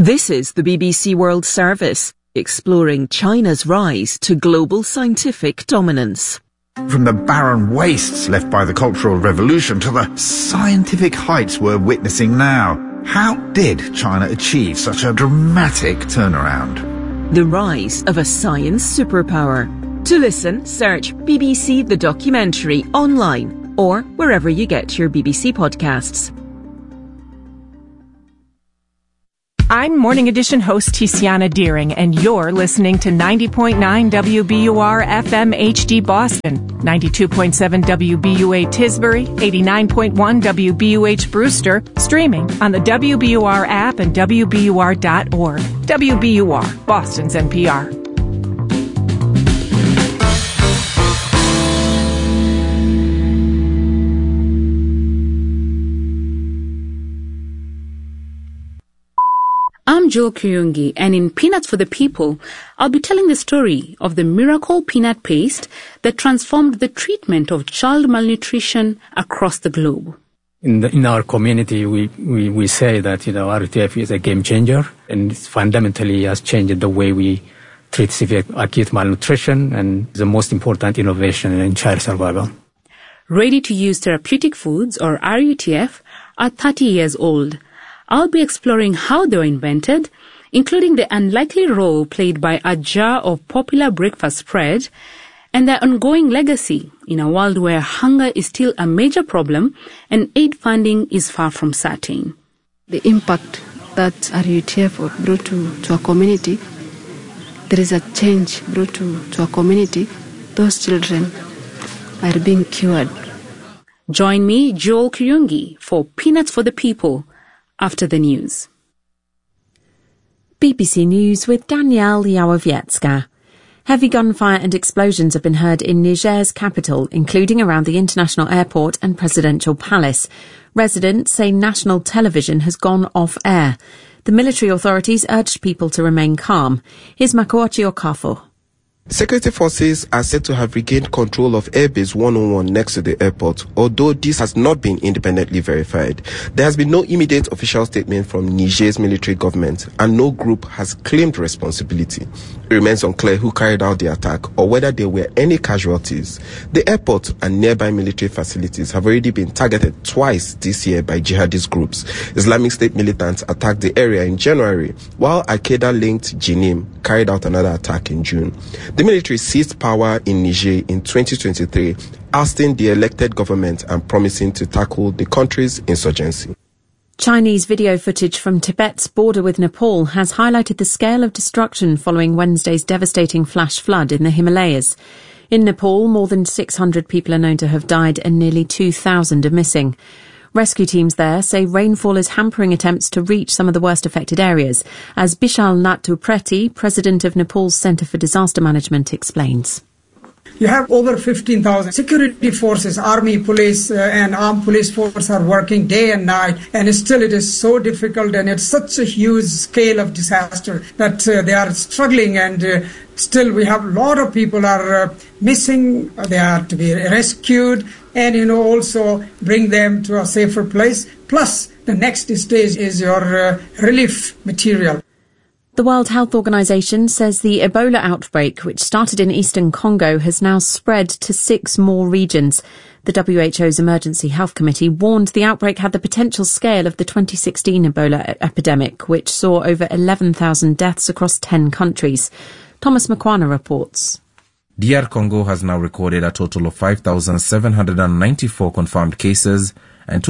This is the BBC World Service, exploring China's rise to global scientific dominance. From the barren wastes left by the Cultural Revolution to the scientific heights we're witnessing now, how did China achieve such a dramatic turnaround? The rise of a science superpower. To listen, search BBC The Documentary online or wherever you get your BBC podcasts. I'm Morning Edition host Tiziana Deering, and you're listening to 90.9 WBUR FM HD Boston, 92.7 WBUA Tisbury, 89.1 WBUH Brewster, streaming on the WBUR app and WBUR.org. WBUR, Boston's NPR. I'm Joel Kuyungi, and in Peanuts for the People, I'll be telling the story of the miracle peanut paste that transformed the treatment of child malnutrition across the globe. In our community, we say that, RTF is a game changer, and it fundamentally has changed the way we treat severe acute malnutrition and the most important innovation in child survival. Ready-to-use therapeutic foods, or RUTF, are 30 years old. I'll be exploring how they were invented, including the unlikely role played by a jar of popular breakfast spread and their ongoing legacy in a world where hunger is still a major problem and aid funding is far from certain. The impact that RUTF brought to a community, there is a change brought to a community. Those children are being cured. Join me, Joel Kuyungi, for Peanuts for the People, after the news. BBC News with Danielle Yawowiecka. Heavy gunfire and explosions have been heard in Niger's capital, including around the international airport and presidential palace. Residents say national television has gone off air. The military authorities urged people to remain calm. Here's Makoachi Okafo. Security forces are said to have regained control of Airbase 101 next to the airport, although this has not been independently verified. There has been no immediate official statement from Niger's military government, and no group has claimed responsibility. It remains unclear who carried out the attack or whether there were any casualties. The airport and nearby military facilities have already been targeted twice this year by jihadist groups. Islamic State militants attacked the area in January, while Al-Qaeda-linked Jinim carried out another attack in June. The military seized power in Niger in 2023, ousting the elected government and promising to tackle the country's insurgency. Chinese video footage from Tibet's border with Nepal has highlighted the scale of destruction following Wednesday's devastating flash flood in the Himalayas. In Nepal, more than 600 people are known to have died and nearly 2,000 are missing. Rescue teams there say rainfall is hampering attempts to reach some of the worst affected areas, as Bishal Nattu Preti, president of Nepal's Centre for Disaster Management, explains. You have over 15,000 security forces, army, police, and armed police force are working day and night, and still it is so difficult, and it's such a huge scale of disaster that they are struggling, and still we have a lot of people are missing. They are to be rescued and also bring them to a safer place. Plus, the next stage is your relief material. The World Health Organization says the Ebola outbreak, which started in eastern Congo, has now spread to 6 more regions. The WHO's Emergency Health Committee warned the outbreak had the potential scale of the 2016 Ebola epidemic, which saw over 11,000 deaths across 10 countries. Thomas Makwana reports. DR Congo has now recorded a total of 5,794 confirmed cases and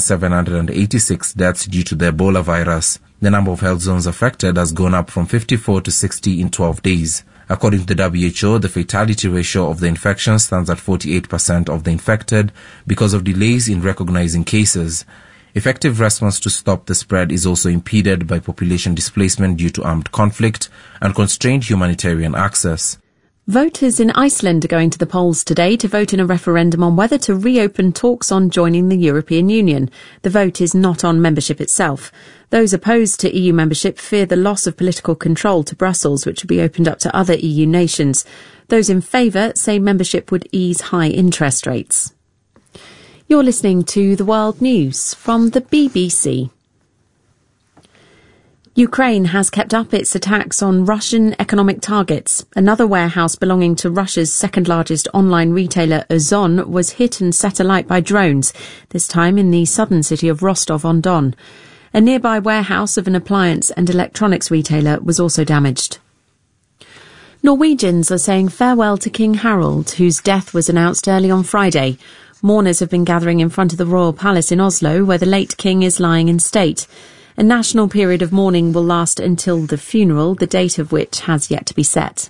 2,786 deaths due to the Ebola virus. The number of health zones affected has gone up from 54 to 60 in 12 days. According to the WHO, the fatality ratio of the infection stands at 48% of the infected because of delays in recognizing cases. Effective response to stop the spread is also impeded by population displacement due to armed conflict and constrained humanitarian access. Voters in Iceland are going to the polls today to vote in a referendum on whether to reopen talks on joining the European Union. The vote is not on membership itself. Those opposed to EU membership fear the loss of political control to Brussels, which would be opened up to other EU nations. Those in favour say membership would ease high interest rates. You're listening to The World News from the BBC. Ukraine has kept up its attacks on Russian economic targets. Another warehouse belonging to Russia's second-largest online retailer, Ozon, was hit and set alight by drones, this time in the southern city of Rostov-on-Don. A nearby warehouse of an appliance and electronics retailer was also damaged. Norwegians are saying farewell to King Harald, whose death was announced early on Friday. Mourners have been gathering in front of the royal palace in Oslo, where the late king is lying in state. A national period of mourning will last until the funeral, the date of which has yet to be set.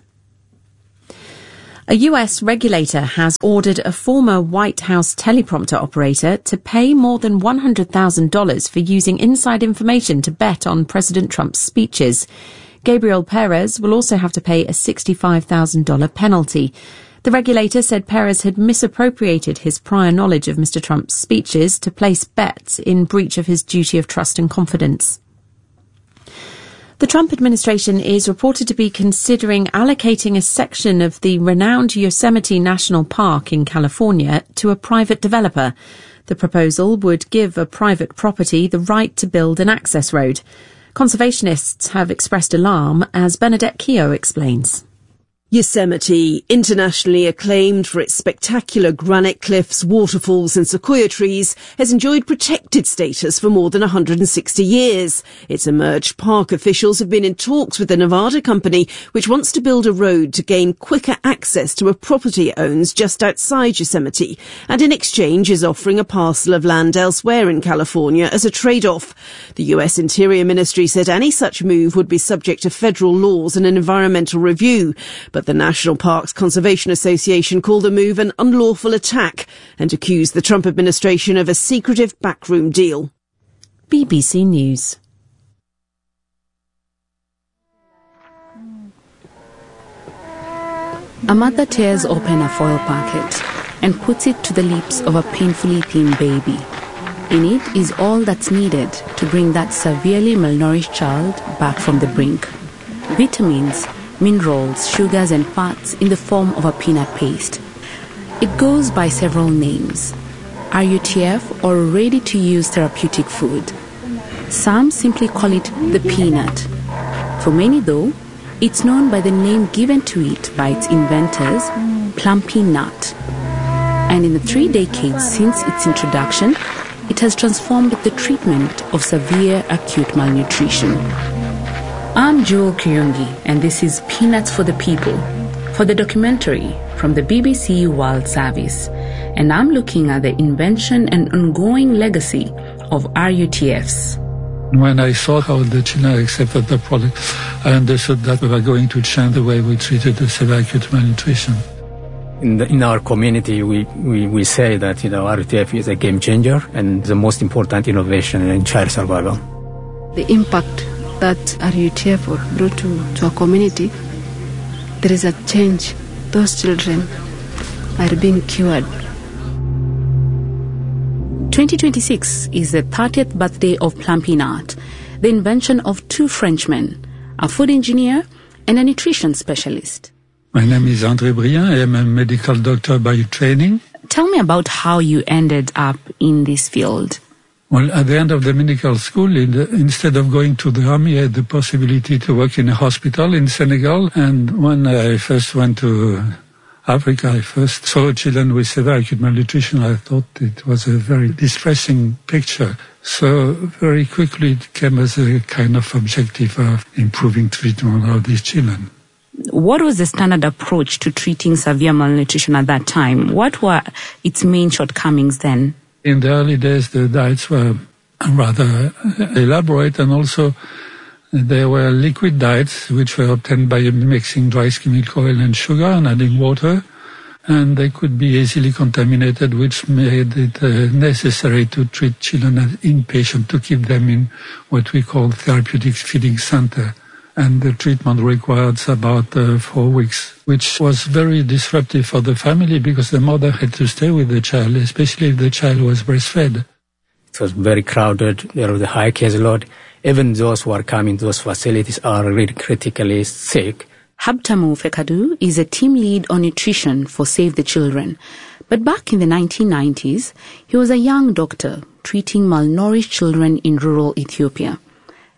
A US regulator has ordered a former White House teleprompter operator to pay more than $100,000 for using inside information to bet on President Trump's speeches. Gabriel Perez will also have to pay a $65,000 penalty. The regulator said Perez had misappropriated his prior knowledge of Mr. Trump's speeches to place bets in breach of his duty of trust and confidence. The Trump administration is reported to be considering allocating a section of the renowned Yosemite National Park in California to a private developer. The proposal would give a private property the right to build an access road. Conservationists have expressed alarm, as Bernadette Keogh explains. Yosemite, internationally acclaimed for its spectacular granite cliffs, waterfalls and sequoia trees, has enjoyed protected status for more than 160 years. Its emerged park officials have been in talks with the Nevada company, which wants to build a road to gain quicker access to a property it owns just outside Yosemite, and in exchange is offering a parcel of land elsewhere in California as a trade-off. The US Interior Ministry said any such move would be subject to federal laws and an environmental review, but the National Parks Conservation Association called the move an unlawful attack and accused the Trump administration of a secretive backroom deal. BBC News. A mother tears open a foil packet and puts it to the lips of a painfully thin baby. In it is all that's needed to bring that severely malnourished child back from the brink. Vitamins, minerals, sugars and fats in the form of a peanut paste. It goes by several names: RUTF, or ready-to-use therapeutic food. Some simply call it the peanut. For many, though, it's known by the name given to it by its inventors, Plumpy Nut. And in the 3 decades since its introduction, it has transformed the treatment of severe acute malnutrition. I'm Joel Kiyungi, and this is Peanuts for the People, for the documentary from the BBC World Service. And I'm looking at the invention and ongoing legacy of RUTFs. When I saw how the children accepted the product, I understood that we were going to change the way we treated the severe acute malnutrition. In our community, we say that RUTF is a game changer and the most important innovation in child survival. The impact that RUTF brought to a community, there is a change. Those children are being cured. 2026 is the 30th birthday of Plumpy Nut, the invention of two Frenchmen, a food engineer and a nutrition specialist. My name is André Briand. I am a medical doctor by training. Tell me about how you ended up in this field. Well, at the end of the medical school, instead of going to the army, I had the possibility to work in a hospital in Senegal. And when I first went to Africa, I first saw children with severe acute malnutrition. I thought it was a very distressing picture. So very quickly it came as a kind of objective of improving treatment of these children. What was the standard approach to treating severe malnutrition at that time? What were its main shortcomings then? In the early days, the diets were rather elaborate, and also there were liquid diets which were obtained by mixing dry skimmed oil and sugar and adding water, and they could be easily contaminated, which made it necessary to treat children as inpatient, to keep them in what we call therapeutic feeding center. And the treatment required about 4 weeks, which was very disruptive for the family because the mother had to stay with the child, especially if the child was breastfed. It was very crowded. There was a high caseload. Even those who are coming to those facilities are really critically sick. Habtamu Fekadu is a team lead on nutrition for Save the Children. But back in the 1990s, he was a young doctor treating malnourished children in rural Ethiopia.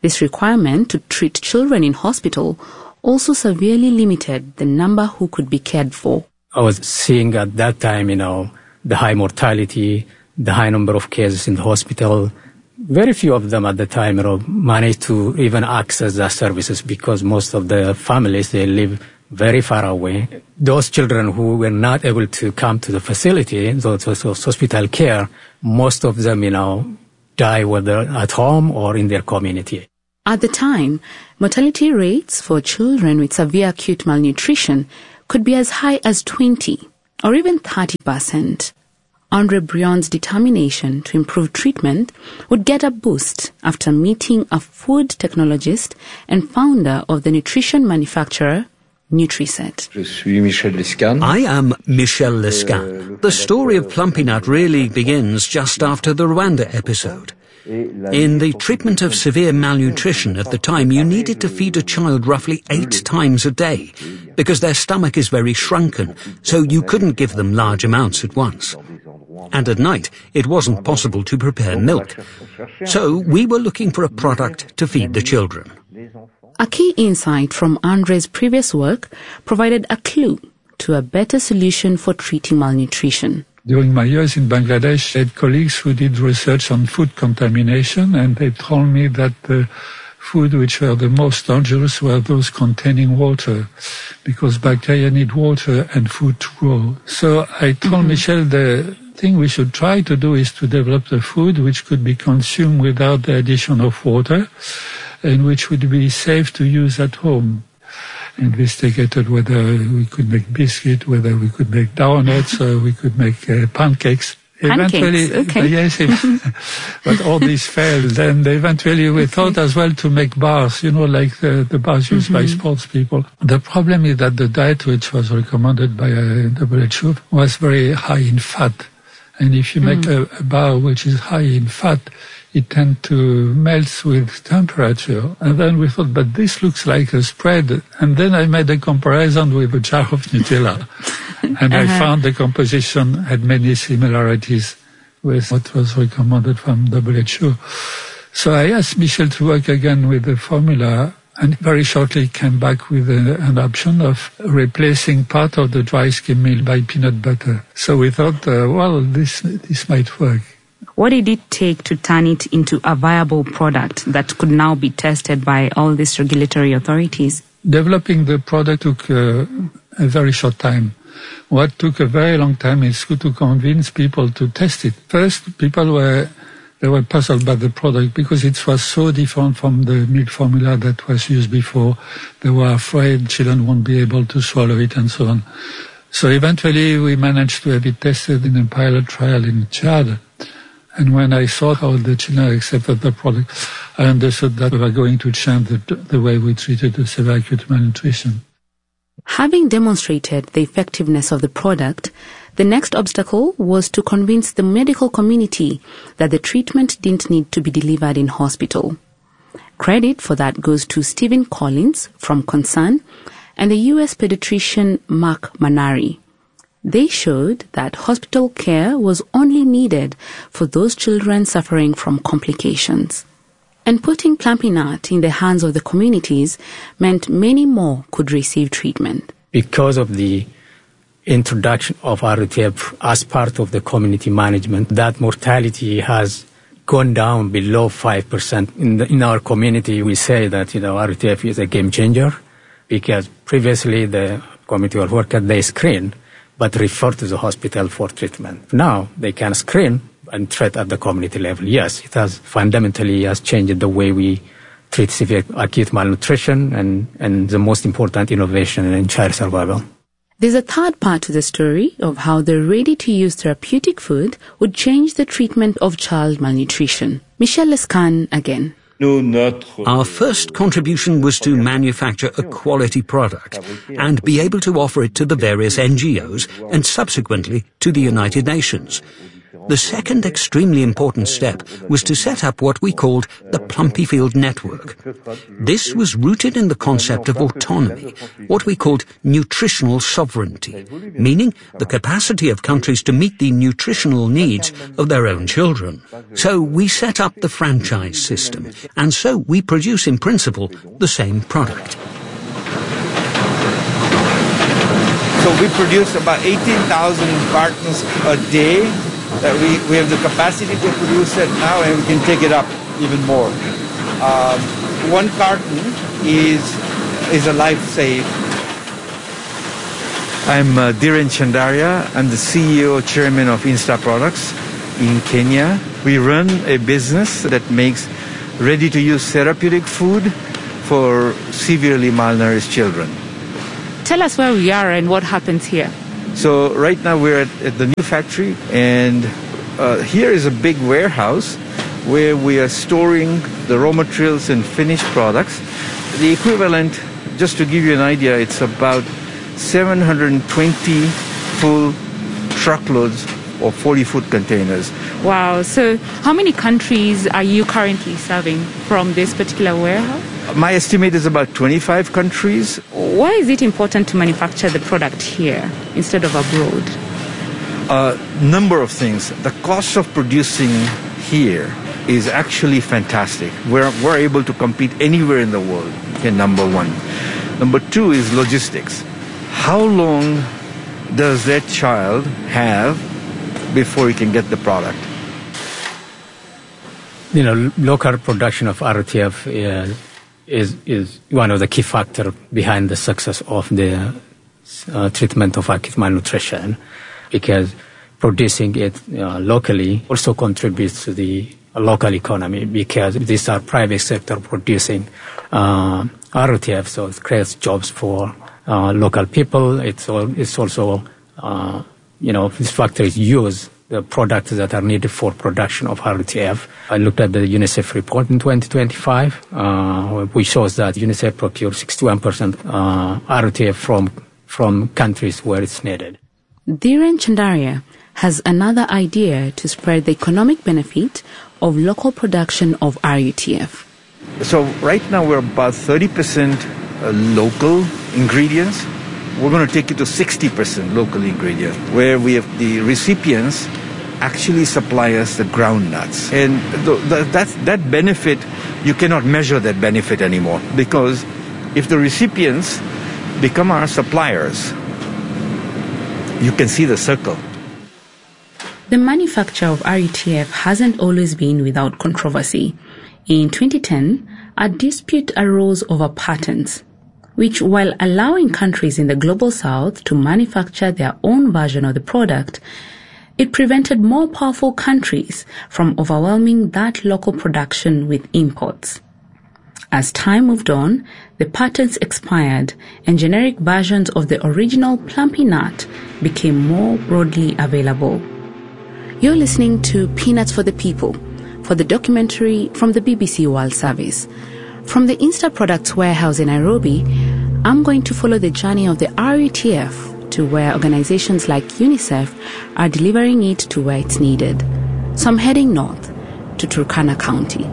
This requirement to treat children in hospital also severely limited the number who could be cared for. I was seeing at that time, the high mortality, the high number of cases in the hospital. Very few of them at the time, managed to even access the services because most of the families, they live very far away. Those children who were not able to come to the facility, those hospital care, most of them, die whether at home or in their community. At the time, mortality rates for children with severe acute malnutrition could be as high as 20 or even 30%. Andre Brion's determination to improve treatment would get a boost after meeting a food technologist and founder of the nutrition manufacturer Nutriset. I am Michel Lescan. The story of Plumpynut really begins just after the Rwanda episode. In the treatment of severe malnutrition at the time, you needed to feed a child roughly 8 times a day because their stomach is very shrunken, so you couldn't give them large amounts at once. And at night, it wasn't possible to prepare milk. So we were looking for a product to feed the children. A key insight from Andre's previous work provided a clue to a better solution for treating malnutrition. During my years in Bangladesh, I had colleagues who did research on food contamination, and they told me that the food which were the most dangerous were those containing water, because bacteria need water and food to grow. So I told Michel the thing we should try to do is to develop the food which could be consumed without the addition of water and which would be safe to use at home. Investigated whether we could make biscuit, whether we could make donuts, or we could make pancakes. Eventually, okay. Yes, but all these failed. And eventually we thought as well to make bars, like the bars used by sports people. The problem is that the diet which was recommended by WHO was very high in fat. And if you make a bar which is high in fat, it tends to melt with temperature. And then we thought, but this looks like a spread. And then I made a comparison with a jar of Nutella. And I found the composition had many similarities with what was recommended from WHO. So I asked Michel to work again with the formula, and very shortly came back with an option of replacing part of the dry skim milk by peanut butter. So we thought, this might work. What did it take to turn it into a viable product that could now be tested by all these regulatory authorities? Developing the product took a very short time. What took a very long time is to convince people to test it. First, people were puzzled by the product because it was so different from the milk formula that was used before. They were afraid children won't be able to swallow it and so on. So eventually we managed to have it tested in a pilot trial in Chad. And when I saw how the children accepted the product, I understood that we were going to change the way we treated the severe acute malnutrition. Having demonstrated the effectiveness of the product, the next obstacle was to convince the medical community that the treatment didn't need to be delivered in hospital. Credit for that goes to Stephen Collins from Concern and the US pediatrician Mark Manari. They showed that hospital care was only needed for those children suffering from complications. And putting Plumpynut in the hands of the communities meant many more could receive treatment. Because of the introduction of RTF as part of the community management, that mortality has gone down below 5%. In our community, we say that RTF is a game changer because previously the community health worker, they screen but refer to the hospital for treatment. Now they can screen and treat at the community level. Yes, it has fundamentally changed the way we treat severe acute malnutrition and the most important innovation in child survival. There's a third part to the story of how the ready-to-use therapeutic food would change the treatment of child malnutrition. Michel Lescan again. Our first contribution was to manufacture a quality product and be able to offer it to the various NGOs and subsequently to the United Nations. the second extremely important step was to set up what we called the Plumpyfield Network. This was rooted in the concept of autonomy, what we called nutritional sovereignty, meaning the capacity of countries to meet the nutritional needs of their own children. So we set up the franchise system, and so we produce in principle the same product. So we produce about 18,000 cartons a day. We have the capacity to produce it now, and we can take it up even more. One carton is a life save. I'm Dhiren Chandaria. I'm the CEO, Chairman of Insta Products in Kenya. We run a business that makes ready-to-use therapeutic food for severely malnourished children. Tell us where we are and what happens here. So right now we're at the new factory, and here is a big warehouse where we are storing the raw materials and finished products. The equivalent, just to give you an idea, it's about 720 full truckloads of 40-foot containers. Wow. So how many countries are you currently serving from this particular warehouse? My estimate is about 25 countries. Why is it important to manufacture the product here instead of abroad? Number of things. The cost of producing here is actually fantastic. We're able to compete anywhere in the world, okay, number one. Number two is logistics. How long does that child have before he can get the product? Local production of RTF is one of the key factors behind the success of the treatment of acute malnutrition, because producing it locally also contributes to the local economy, because these are private sector producing RTF, so it creates jobs for local people. It's also, these factories use the products that are needed for production of RTF. I looked at the UNICEF report in 2025, which shows that UNICEF procures 61% RTF from countries where it's needed. Dhiren Chandaria has another idea to spread the economic benefit of local production of RUTF. So right now we're about 30% local ingredients. We're going to take it to 60% local ingredients, where we have the recipients actually supply us the ground nuts. And that benefit, you cannot measure that benefit anymore, because if the recipients become our suppliers, you can see the circle. The manufacture of RUTF hasn't always been without controversy. In 2010, a dispute arose over patents, which, while allowing countries in the global south to manufacture their own version of the product, it prevented more powerful countries from overwhelming that local production with imports. As time moved on, the patents expired and generic versions of the original Plumpy nut became more broadly available. You're listening to Peanuts for the People, for the documentary from the BBC World Service. From the Insta Products warehouse in Nairobi, I'm going to follow the journey of the RUTF to where organizations like UNICEF are delivering it to where it's needed. So I'm heading north to Turkana County.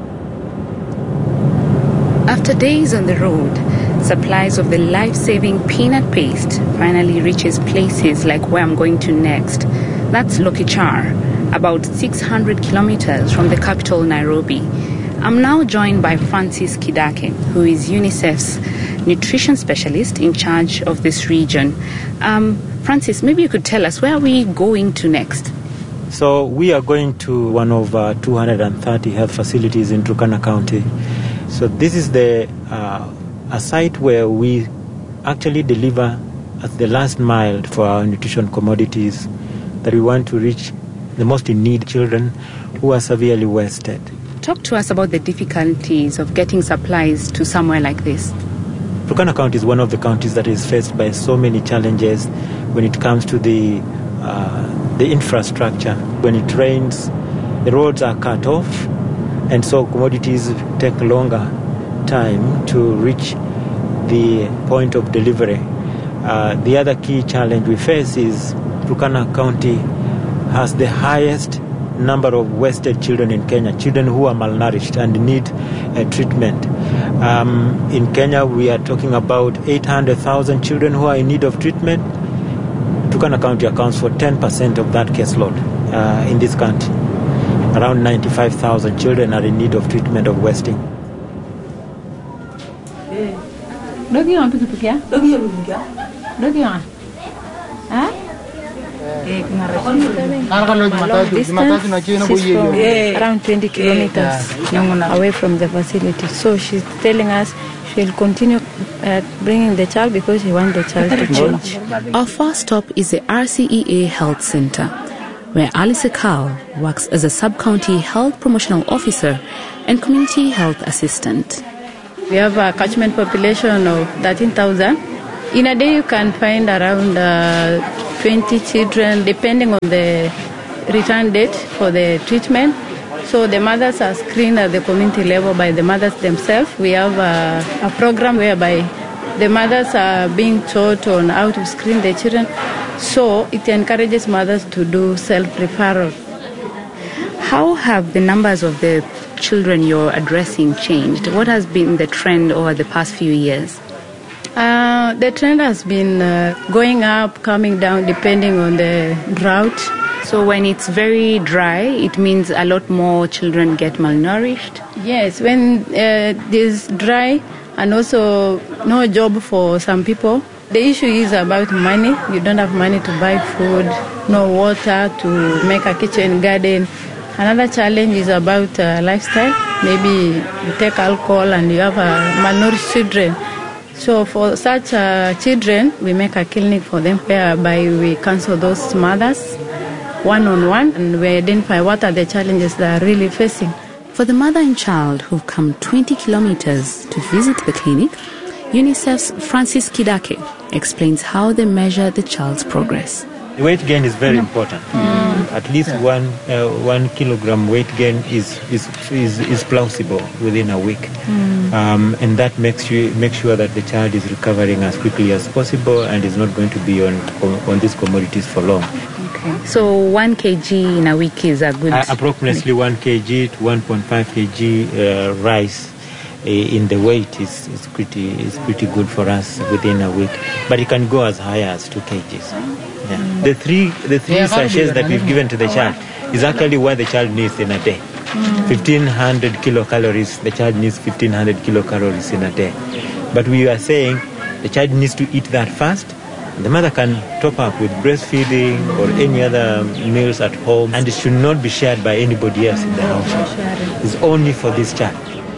After days on the road, supplies of the life-saving peanut paste finally reaches places like where I'm going to next. That's Lokichar, about 600 kilometers from the capital, Nairobi. I'm now joined by Francis Kidake, who is UNICEF's nutrition specialist in charge of this region. Francis, maybe you could tell us, where are we going to next? So we are going to one of 230 health facilities in Turkana County. So this is a site where we actually deliver at the last mile for our nutrition commodities that we want to reach the most in need children who are severely wasted. Talk to us about the difficulties of getting supplies to somewhere like this. Turkana County is one of the counties that is faced by so many challenges when it comes to the infrastructure. When it rains, the roads are cut off, and so commodities take longer time to reach the point of delivery. The other key challenge we face is Turkana County has the highest number of wasted children in Kenya, children who are malnourished and need treatment. In Kenya, we are talking about 800,000 children who are in need of treatment. Turkana County accounts for 10% of that caseload in this country. Around 95,000 children are in need of treatment of wasting. Around 20 kilometers away from the facility. So she's telling us she'll continue bringing the child because she wants the child to change. Our first stop is the RCEA Health Center, where Alice Ekal works as a sub-county health promotional officer and community health assistant. We have a catchment population of 13,000. In a day you can find around 20 children depending on the return date for the treatment. So the mothers are screened at the community level by the mothers themselves. We have a program whereby the mothers are being taught on how to screen the children. So it encourages mothers to do self-referral. How have the numbers of the children you're addressing changed? What has been the trend over the past few years? The trend has been going up, coming down, depending on the drought. So when it's very dry, it means a lot more children get malnourished? Yes, when there's dry and also no job for some people. The issue is about money. You don't have money to buy food, no water to make a kitchen garden. Another challenge is about lifestyle. Maybe you take alcohol and you have malnourished children. So for such children, we make a clinic for them whereby we counsel those mothers one-on-one and we identify what are the challenges they are really facing. For the mother and child who've come 20 kilometers to visit the clinic, UNICEF's Francis Kidake explains how they measure the child's progress. The weight gain is very important. At least 1 kilogram weight gain is plausible within a week, and that makes sure that the child is recovering as quickly as possible and is not going to be on these commodities for long. Okay. So 1 kg in a week is a good... approximately 1 kg to 1.5 kg rise in the weight is pretty good for us within a week, but it can go as high as 2 kgs. Yeah. The three sachets that we've given to the child is actually what the child needs in a day. 1,500 kilocalories. The child needs 1,500 kilocalories in a day. But we are saying the child needs to eat that fast. The mother can top up with breastfeeding or any other meals at home, and it should not be shared by anybody else in the house. It's only for this child.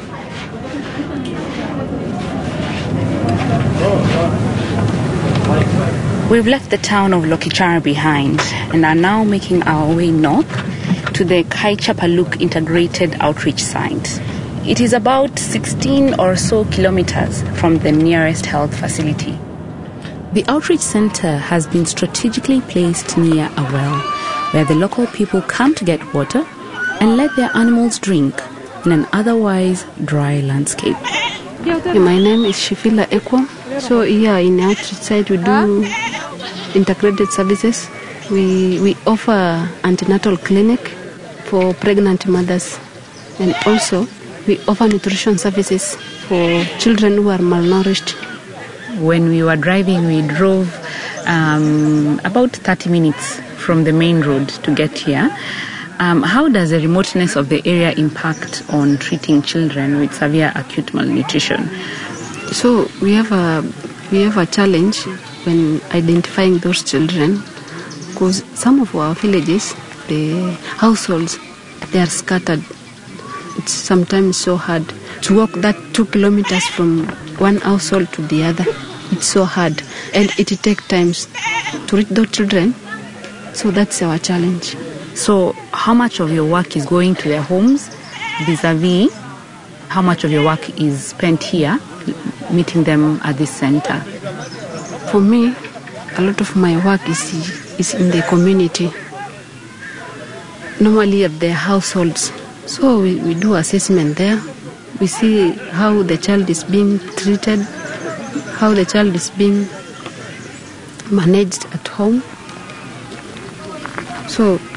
We've left the town of Lokichar behind and are now making our way north to the Kaichapaluk Integrated Outreach Site. It is about 16 or so kilometers from the nearest health facility. The outreach center has been strategically placed near a well, where the local people come to get water and let their animals drink in an otherwise dry landscape. My name is Shifila Ekwa. So here in the outreach site we do integrated services. We offer antenatal clinic for pregnant mothers, and also we offer nutrition services for children who are malnourished. When we were driving, we drove about 30 minutes from the main road to get here. How does the remoteness of the area impact on treating children with severe acute malnutrition? So we have a challenge when identifying those children, because some of our villages, the households, they are scattered. It's sometimes so hard to walk that 2 kilometers from one household to the other. It's so hard, and it takes time to reach those children. So that's our challenge. So how much of your work is going to their homes vis-a-vis how much of your work is spent here meeting them at this center? For me, a lot of my work is in the community, normally at their households. So we do assessment there. We see how the child is being treated, how the child is being managed at home. So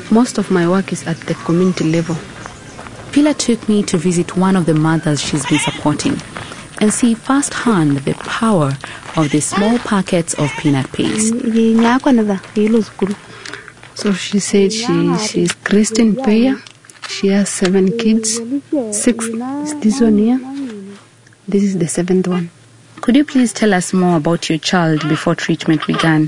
Most of my work is at the community level. Pilar took me to visit one of the mothers she's been supporting and see firsthand the power of the small packets of peanut paste. So she said she's Christine Peya. She has 7 kids. 6 is this one here. This is the 7th one. Could you please tell us more about your child before treatment began?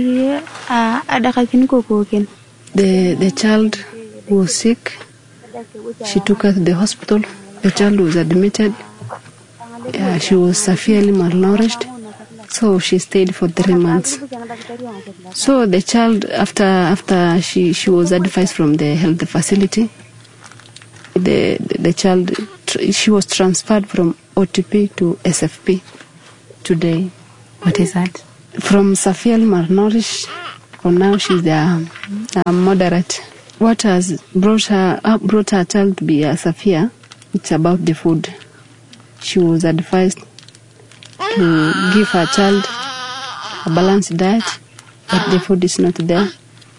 The child was sick. She took her to the hospital. The child was admitted. She was severely malnourished. So she stayed for 3 months. So the child, after she was advised from the health facility, the child, she was transferred from OTP to SFP today. What is that? From severely malnourished, for now she's moderate. What has brought her child to be severe, it's about the food. She was advised to give her child a balanced diet, but the food is not there.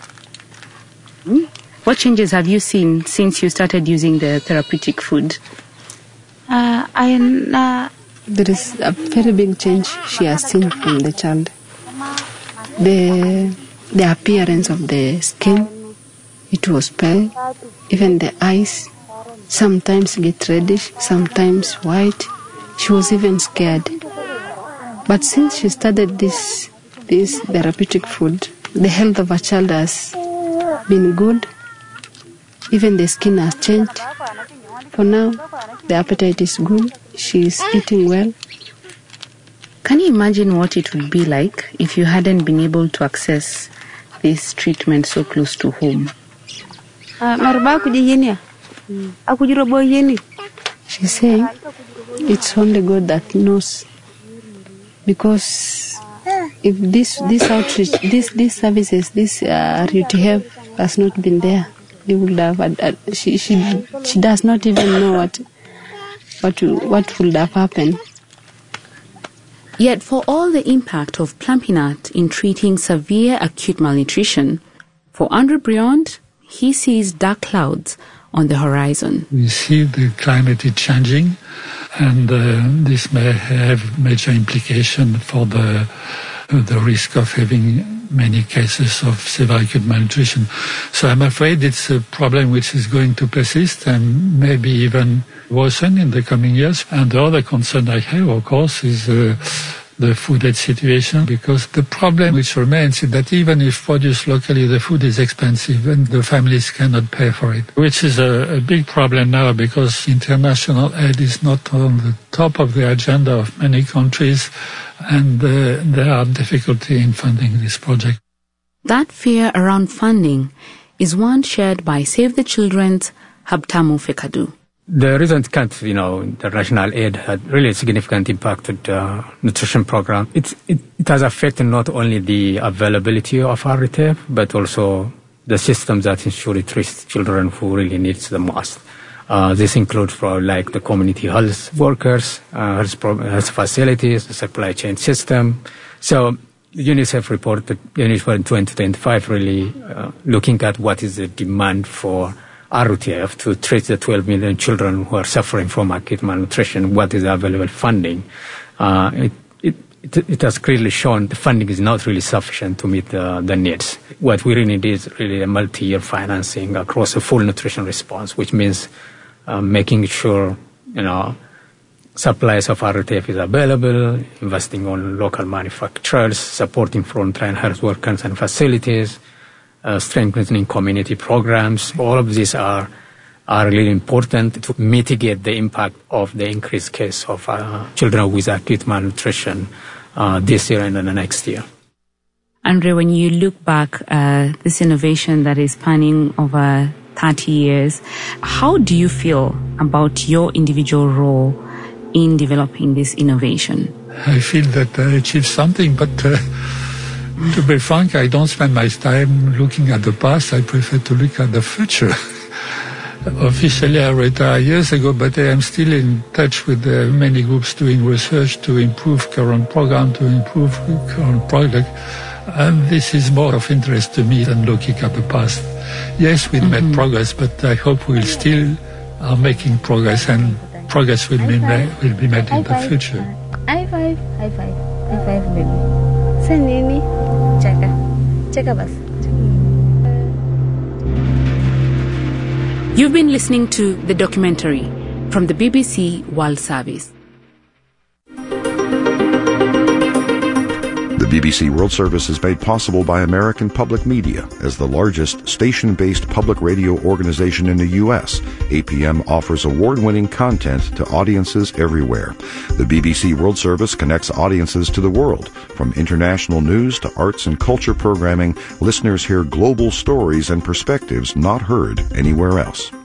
What changes have you seen since you started using the therapeutic food? There is a very big change she has seen from the child. The appearance of the skin, it was pale. Even the eyes sometimes get reddish, sometimes white. She was even scared. But since she started this therapeutic food, the health of her child has been good. Even the skin has changed. For now, the appetite is good. She is eating well. Can you imagine what it would be like if you hadn't been able to access this treatment so close to home? She's saying it's only God that knows. Because if this outreach, these services, this RUTF has not been there, they would have. She does not even know what would have happened. Yet, for all the impact of Plumpynut in treating severe acute malnutrition, for Andrew Briand, he sees dark clouds on the horizon. We see the climate is changing, and this may have major implication for the risk of having many cases of severe acute malnutrition. So I'm afraid it's a problem which is going to persist and maybe even worsen in the coming years. And the other concern I have, of course, is the food aid situation, because the problem which remains is that even if produced locally, the food is expensive and the families cannot pay for it, which is a big problem now because international aid is not on the top of the agenda of many countries, and there are difficulty in funding this project. That fear around funding is one shared by Save the Children's Habtamu Fekadu. The recent cut, the national aid had really significant impact on the nutrition program. It has affected not only the availability of RUTF, but also the systems that ensure it reaches children who really need the most. This includes like the community health workers, health facilities, the supply chain system. So UNICEF reported UNICEF in 2025 really looking at what is the demand for RUTF to treat the 12 million children who are suffering from acute malnutrition. What is the available funding? It has clearly shown the funding is not really sufficient to meet the needs. What we really need is really a multi-year financing across a full nutrition response, which means making sure supplies of RUTF is available, investing on local manufacturers, supporting frontline health workers and facilities, strengthening community programs. All of these are really important to mitigate the impact of the increased case of children with acute malnutrition this year and the next year. Andre, when you look back at this innovation that is spanning over 30 years, how do you feel about your individual role in developing this innovation? I feel that I achieved something, but to be frank, I don't spend my time looking at the past. I prefer to look at the future. Officially, I retired years ago, but I am still in touch with many groups doing research to improve current program, to improve current product. And this is more of interest to me than looking at the past. Yes, we've made progress, but I hope we'll still are making progress, and progress will be made in the future. High five, high five, high five, baby. Say nini? Cheka. Cheka bas. You've been listening to The Documentary from the BBC World Service. The BBC World Service is made possible by American Public Media. As the largest station-based public radio organization in the U.S., APM offers award-winning content to audiences everywhere. The BBC World Service connects audiences to the world. From international news to arts and culture programming, listeners hear global stories and perspectives not heard anywhere else.